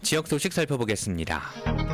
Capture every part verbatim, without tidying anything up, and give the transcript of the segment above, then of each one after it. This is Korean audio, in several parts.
지역 소식 살펴보겠습니다.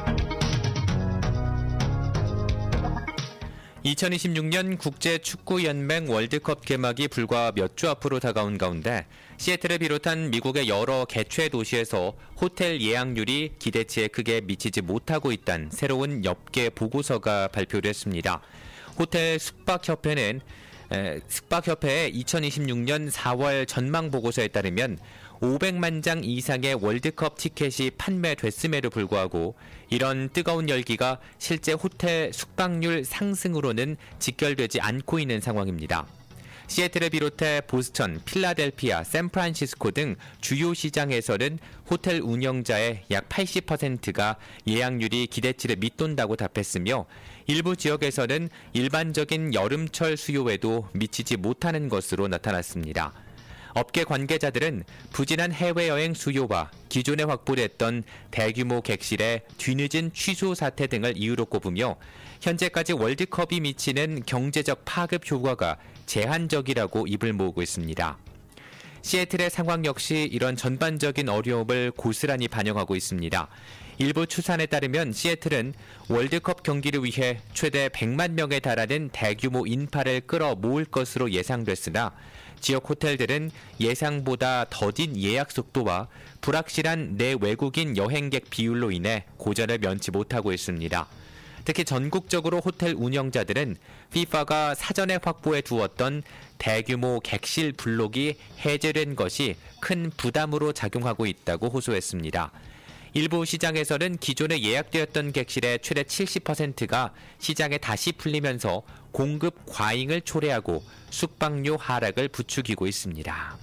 이천이십육 년 국제축구연맹 월드컵 개막이 불과 몇 주 앞으로 다가온 가운데 시애틀을 비롯한 미국의 여러 개최 도시에서 호텔 예약률이 기대치에 크게 미치지 못하고 있다는 새로운 엽계 보고서가 발표됐습니다. 호텔 숙박협회는 에, 숙박협회의 이천이십육 년 사월 전망 보고서에 따르면 오백만 장 이상의 월드컵 티켓이 판매됐음에도 불구하고 이런 뜨거운 열기가 실제 호텔 숙박률 상승으로는 직결되지 않고 있는 상황입니다. 시애틀을 비롯해 보스턴, 필라델피아, 샌프란시스코 등 주요 시장에서는 호텔 운영자의 약 팔십 퍼센트가 예약률이 기대치를 밑돈다고 답했으며 일부 지역에서는 일반적인 여름철 수요에도 미치지 못하는 것으로 나타났습니다. 업계 관계자들은 부진한 해외여행 수요와 기존에 확보됐던 대규모 객실의 뒤늦은 취소 사태 등을 이유로 꼽으며 현재까지 월드컵이 미치는 경제적 파급 효과가 제한적이라고 입을 모으고 있습니다. 시애틀의 상황 역시 이런 전반적인 어려움을 고스란히 반영하고 있습니다. 일부 추산에 따르면 시애틀은 월드컵 경기를 위해 최대 백만 명에 달하는 대규모 인파를 끌어모을 것으로 예상됐으나 지역 호텔들은 예상보다 더딘 예약 속도와 불확실한 내외국인 여행객 비율로 인해 고전을 면치 못하고 있습니다. 특히 전국적으로 호텔 운영자들은 피파가 사전에 확보해 두었던 대규모 객실 블록이 해제된 것이 큰 부담으로 작용하고 있다고 호소했습니다. 일부 시장에서는 기존에 예약되었던 객실의 최대 칠십 퍼센트가 시장에 다시 풀리면서 공급 과잉을 초래하고 숙박료 하락을 부추기고 있습니다.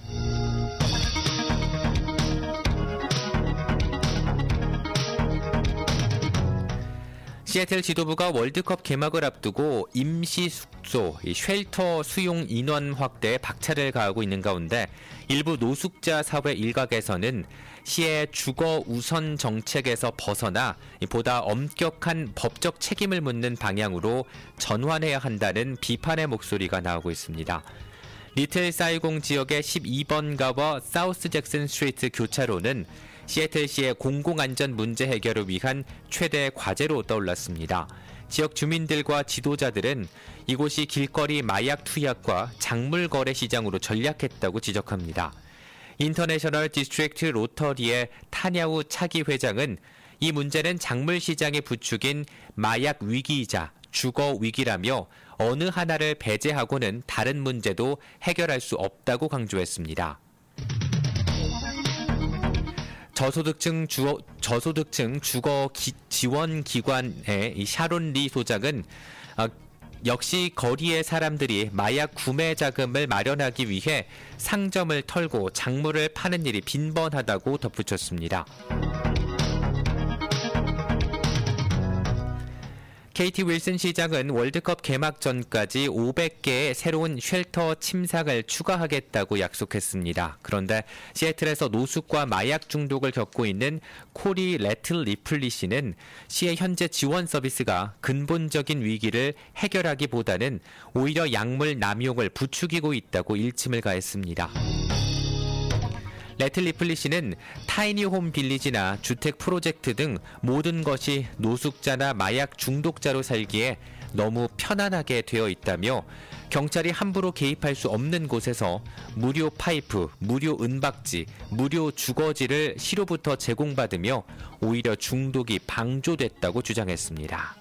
시애틀 지도부가 월드컵 개막을 앞두고 임시 숙소, 쉘터 수용 인원 확대에 박차를 가하고 있는 가운데 일부 노숙자 사회 일각에서는 시의 주거 우선 정책에서 벗어나 보다 엄격한 법적 책임을 묻는 방향으로 전환해야 한다는 비판의 목소리가 나오고 있습니다. 리틀 사이공 지역의 십이 번가와 사우스 잭슨 스트리트 교차로는 시애틀시의 공공안전 문제 해결을 위한 최대 과제로 떠올랐습니다. 지역 주민들과 지도자들은 이곳이 길거리 마약 투약과 작물 거래 시장으로 전략했다고 지적합니다. 인터내셔널 디스트릭트 로터리의 타냐우 차기 회장은 이 문제는 작물 시장의 부축인 마약 위기이자 주거 위기라며 어느 하나를 배제하고는 다른 문제도 해결할 수 없다고 강조했습니다. 저소득층 주어, 저소득층 주거 기, 지원 기관의 이 샤론 리 소장은 어, 역시 거리의 사람들이 마약 구매 자금을 마련하기 위해 상점을 털고 작물을 파는 일이 빈번하다고 덧붙였습니다. 케이티 윌슨 시장은 월드컵 개막 전까지 오백 개의 새로운 쉘터 침상을 추가하겠다고 약속했습니다. 그런데 시애틀에서 노숙과 마약 중독을 겪고 있는 코리 레틀 리플리 씨는 시의 현재 지원 서비스가 근본적인 위기를 해결하기보다는 오히려 약물 남용을 부추기고 있다고 일침을 가했습니다. 레틀 리플리 씨는 타이니홈 빌리지나 주택 프로젝트 등 모든 것이 노숙자나 마약 중독자로 살기에 너무 편안하게 되어 있다며 경찰이 함부로 개입할 수 없는 곳에서 무료 파이프, 무료 은박지, 무료 주거지를 시로부터 제공받으며 오히려 중독이 방조됐다고 주장했습니다.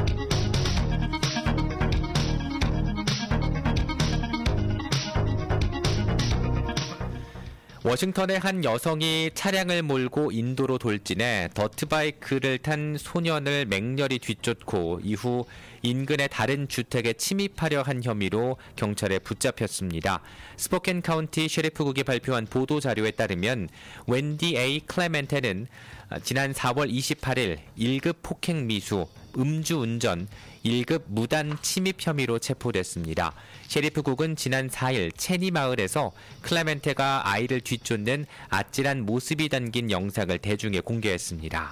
워싱턴의 한 여성이 차량을 몰고 인도로 돌진해 더트바이크를 탄 소년을 맹렬히 뒤쫓고 이후 인근의 다른 주택에 침입하려 한 혐의로 경찰에 붙잡혔습니다. 스포켄 카운티 셰리프국이 발표한 보도 자료에 따르면 웬디 에이 클레멘테는 지난 사월 이십팔일 일 급 폭행 미수, 음주운전, 일 급 무단 침입 혐의로 체포됐습니다. 셰리프국은 지난 사일 체니 마을에서 클레멘테가 아이를 뒤쫓는 아찔한 모습이 담긴 영상을 대중에 공개했습니다.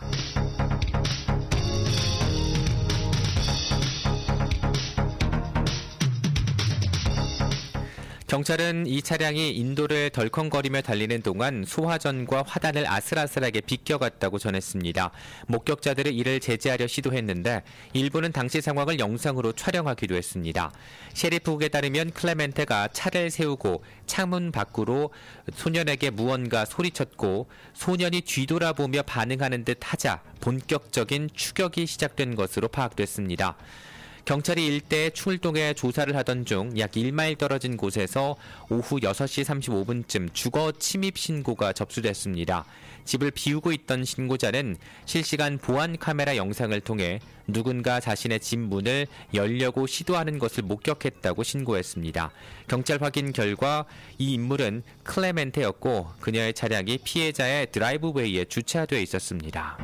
경찰은 이 차량이 인도를 덜컹거리며 달리는 동안 소화전과 화단을 아슬아슬하게 비껴갔다고 전했습니다. 목격자들은 이를 제지하려 시도했는데 일부는 당시 상황을 영상으로 촬영하기도 했습니다. 셰리프국에 따르면 클레멘테가 차를 세우고 창문 밖으로 소년에게 무언가 소리쳤고 소년이 뒤돌아보며 반응하는 듯 하자 본격적인 추격이 시작된 것으로 파악됐습니다. 경찰이 일대에 출동해 조사를 하던 중 약 일 마일 떨어진 곳에서 오후 여섯 시 삼십오 분쯤 주거 침입 신고가 접수됐습니다. 집을 비우고 있던 신고자는 실시간 보안 카메라 영상을 통해 누군가 자신의 집 문을 열려고 시도하는 것을 목격했다고 신고했습니다. 경찰 확인 결과 이 인물은 클레멘테였고 그녀의 차량이 피해자의 드라이브웨이에 주차되어 있었습니다.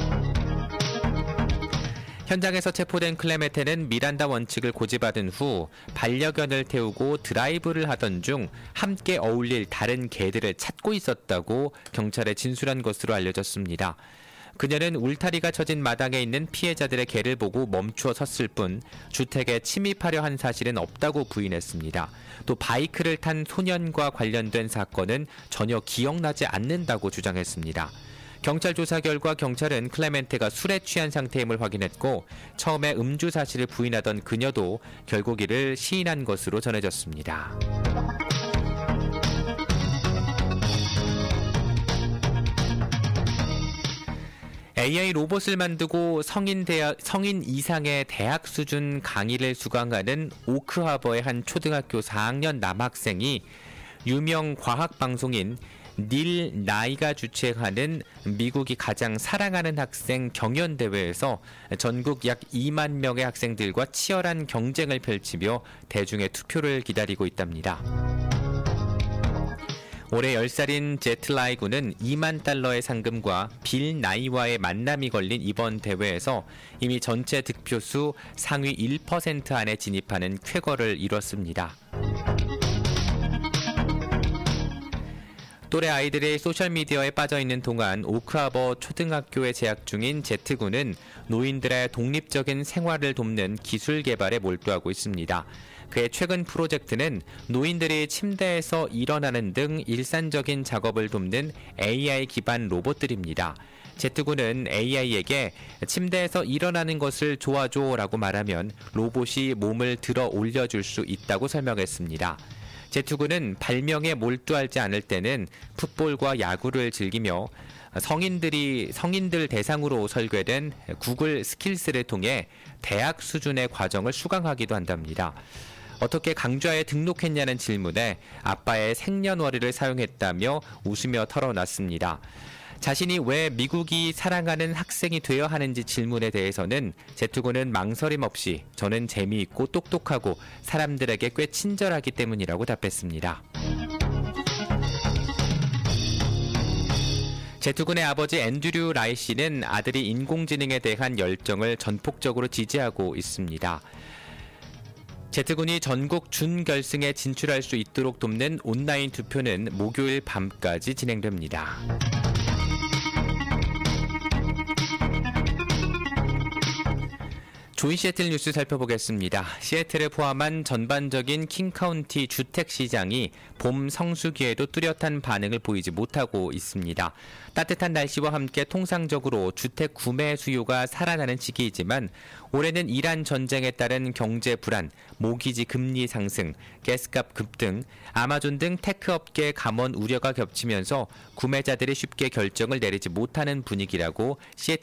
현장에서 체포된 클레멘테는 미란다 원칙을 고지받은 후 반려견을 태우고 드라이브를 하던 중 함께 어울릴 다른 개들을 찾고 있었다고 경찰에 진술한 것으로 알려졌습니다. 그녀는 울타리가 쳐진 마당에 있는 피해자들의 개를 보고 멈추어 섰을 뿐 주택에 침입하려 한 사실은 없다고 부인했습니다. 또 바이크를 탄 소년과 관련된 사건은 전혀 기억나지 않는다고 주장했습니다. 경찰 조사 결과 경찰은 클레멘테가 술에 취한 상태임을 확인했고 처음에 음주 사실을 부인하던 그녀도 결국 이를 시인한 것으로 전해졌습니다. 에이아이 로봇을 만들고 성인, 대학, 성인 이상의 대학 수준 강의를 수강하는 오크하버의 한 초등학교 사 학년 남학생이 유명 과학 방송인 닐 나이가 주최하는 미국이 가장 사랑하는 학생 경연대회에서 전국 약 이만 명의 학생들과 치열한 경쟁을 펼치며 대중의 투표를 기다리고 있답니다. 올해 열 살인 제틀라이 군은 이만 달러의 상금과 빌 나이와의 만남이 걸린 이번 대회에서 이미 전체 득표수 상위 일 퍼센트 안에 진입하는 쾌거를 이뤘습니다. 또래 아이들이 소셜미디어에 빠져있는 동안 오크하버 초등학교에 재학 중인 제트군은 노인들의 독립적인 생활을 돕는 기술 개발에 몰두하고 있습니다. 그의 최근 프로젝트는 노인들이 침대에서 일어나는 등 일상적인 작업을 돕는 에이아이 기반 로봇들입니다. 제트군은 에이아이에게 침대에서 일어나는 것을 도와줘라고 말하면 로봇이 몸을 들어 올려줄 수 있다고 설명했습니다. 제트군은 발명에 몰두하지 않을 때는 풋볼과 야구를 즐기며 성인들이 성인들 대상으로 설계된 구글 스킬스를 통해 대학 수준의 과정을 수강하기도 한답니다. 어떻게 강좌에 등록했냐는 질문에 아빠의 생년월일을 사용했다며 웃으며 털어놨습니다. 자신이 왜 미국이 사랑하는 학생이 되어야 하는지 질문에 대해서는 제트군은 망설임 없이 저는 재미있고 똑똑하고 사람들에게 꽤 친절하기 때문이라고 답했습니다. 제트군의 아버지 앤드류 라이 씨는 아들이 인공지능에 대한 열정을 전폭적으로 지지하고 있습니다. 제트군이 전국 준결승에 진출할 수 있도록 돕는 온라인 투표는 목요일 밤까지 진행됩니다. 조인 시애틀 뉴스 살펴보겠습니다. 시애틀을 포함한 전반적인 킹카운티 주택시장이 봄 성수기에도 뚜렷한 반응을 보이지 못하고 있습니다. 따뜻한 날씨와 함께 통상적으로 주택 구매 수요가 살아나는 시기이지만 올해는 이란 전쟁에 따른 경제 불안, 모기지 금리 상승, 가스값 급등, 아마존 등 테크 업계 감원 우려가 겹치면서 구매자들이 쉽게 결정을 내리지 못하는 분위기라고 시애틀